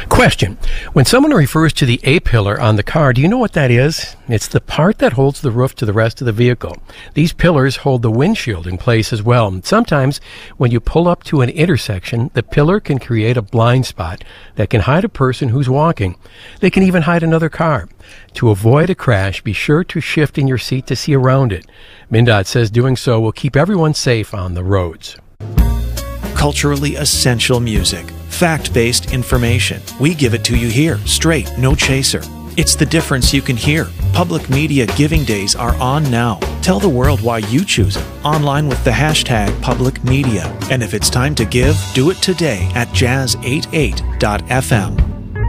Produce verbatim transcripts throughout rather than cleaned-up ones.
Question. When someone refers to the A-pillar on the car, do you know what that is? It's the part that holds the roof to the rest of the vehicle. These pillars hold the windshield in place as well. Sometimes, when you pull up to an intersection, the pillar can create a blind spot that can hide a person who's walking. They can even hide another car. To avoid a crash, be sure to shift in your seat to see around it. MnDOT says doing so will keep everyone safe on the roads. Culturally essential music. Fact-based information. We give it to you here, straight, no chaser. It's the difference you can hear. Public Media Giving Days are on now. Tell the world why you choose it. Online with the hashtag Public Media. And if it's time to give, do it today at jazz eighty-eight dot f m.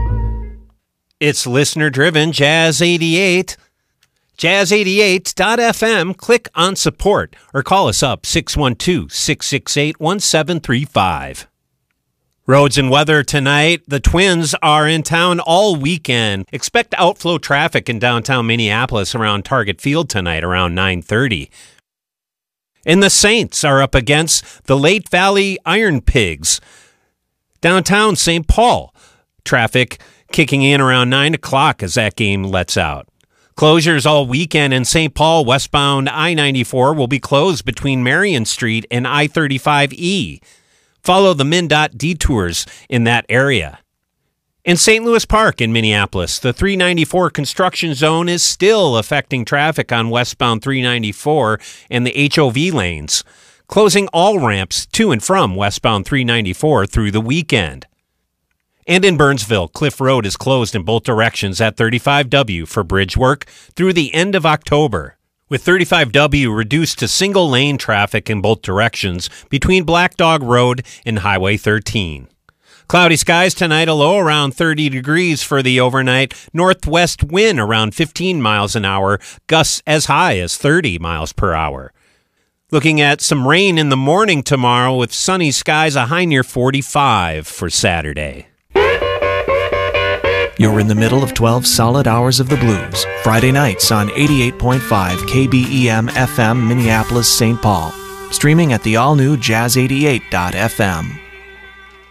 It's listener-driven Jazz eighty-eight. jazz eighty-eight dot f m. Click on support or call us up six one two, six six eight, one seven three five. Roads and weather tonight. The Twins are in town all weekend. Expect outflow traffic in downtown Minneapolis around Target Field tonight around nine thirty. And the Saints are up against the Lake Valley Iron Pigs. Downtown Saint Paul. Traffic kicking in around nine o'clock as that game lets out. Closures all weekend in Saint Paul. Westbound I ninety-four will be closed between Marion Street and I thirty-five E. Follow the MnDOT detours in that area. In Saint Louis Park in Minneapolis, the three ninety-four construction zone is still affecting traffic on westbound three ninety-four and the H O V lanes, closing all ramps to and from westbound three ninety-four through the weekend. And in Burnsville, Cliff Road is closed in both directions at thirty-five W for bridge work through the end of October, with thirty-five W reduced to single-lane traffic in both directions between Black Dog Road and Highway thirteen. Cloudy skies tonight, a low around thirty degrees for the overnight. Northwest wind around fifteen miles an hour, gusts as high as thirty miles per hour. Looking at some rain in the morning tomorrow with sunny skies, a high near forty-five for Saturday. You're in the middle of twelve solid hours of the blues. Friday nights on eighty-eight point five K B E M F M Minneapolis, Saint Paul. Streaming at the all-new jazz eighty-eight dot f m.